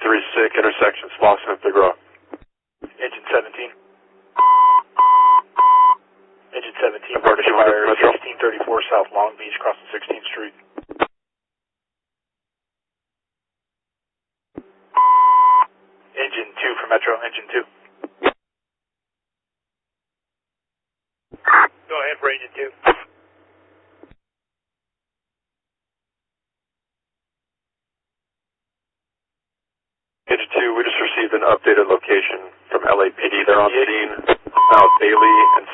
3 sick, intersection Slauson and Figueroa. Engine 17. Engine 17, Emergency fire Metro. 1634 South Long Beach, crossing 16th Street. Engine 2 for Metro, engine 2. Go ahead for engine 2. Engine 2, we just received an updated location from LAPD. They're on scene, Bailey and